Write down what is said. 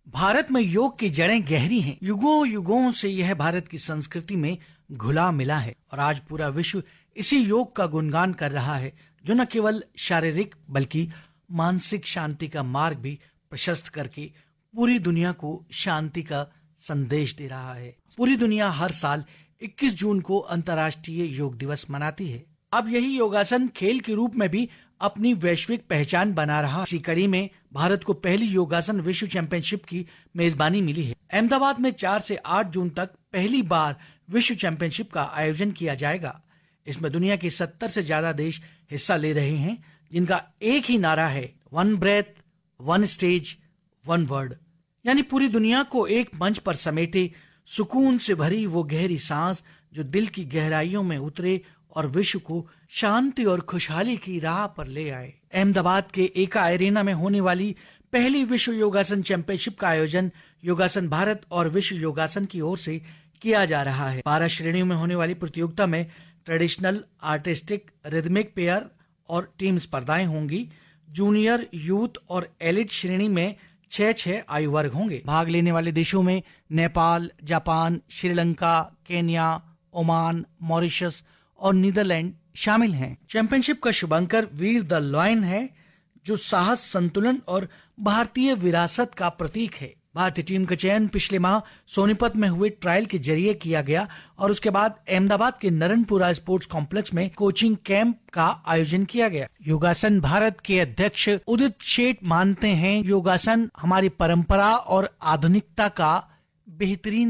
भारत में योग की जड़ें गहरी हैं। युगों युगों से यह भारत की संस्कृति में घुला मिला है और आज पूरा विश्व इसी योग का गुणगान कर रहा है, जो न केवल शारीरिक बल्कि मानसिक शांति का मार्ग भी प्रशस्त करके पूरी दुनिया को शांति का संदेश दे रहा है। पूरी दुनिया हर साल 21 जून को अंतर्राष्ट्रीय योग दिवस मनाती है। अब यही योगासन खेल के रूप में भी अपनी वैश्विक पहचान बना रहा। इसी कड़ी में भारत को पहली योगासन विश्व चैंपियनशिप की मेजबानी मिली है। अहमदाबाद में 4 से 8 जून तक पहली बार विश्व चैंपियनशिप का आयोजन किया जाएगा। इसमें दुनिया के 70 से ज्यादा देश हिस्सा ले रहे हैं, जिनका एक ही नारा है, one breath, one stage, one word. यानी पूरी दुनिया को एक मंच पर समेटे सुकून से भरी वो गहरी सांस जो दिल की गहराइयों में उतरे और विश्व को शांति और खुशहाली की राह पर ले आए। अहमदाबाद के एका एरेना में होने वाली पहली विश्व योगासन चैंपियनशिप का आयोजन योगासन भारत और विश्व योगासन की ओर से किया जा रहा है। 12 श्रेणियों में होने वाली प्रतियोगिता में ट्रेडिशनल, आर्टिस्टिक, रिदमिक पेयर और टीम स्पर्धाएं होंगी। जूनियर, यूथ और एलिट श्रेणी में 6 आयु वर्ग होंगे। भाग लेने वाले देशों में Nepal, Japan, Sri Lanka, Kenya, Oman, Mauritius और नीदरलैंड शामिल हैं। चैंपियनशिप का शुभांकर वीर द लॉयन है, जो साहस, संतुलन और भारतीय विरासत का प्रतीक है। भारतीय टीम का चयन पिछले माह सोनीपत में हुए ट्रायल के जरिए किया गया और उसके बाद अहमदाबाद के नरनपुरा स्पोर्ट्स कॉम्प्लेक्स में कोचिंग कैंप का आयोजन किया गया। योगासन भारत के अध्यक्ष उदित शेठ मानते हैं, योगासन हमारी परंपरा और आधुनिकता का बेहतरीन